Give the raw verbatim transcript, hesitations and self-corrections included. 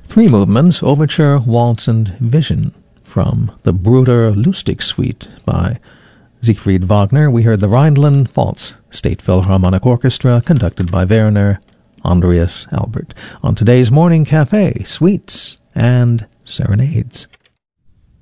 Three movements, Overture, Waltz, and Vision, from the Bruder Lustig Suite by Siegfried Wagner. We heard the Rhineland-Pfalz State Philharmonic Orchestra, conducted by Werner Andreas Albert. On today's Morning Cafe, suites and serenades.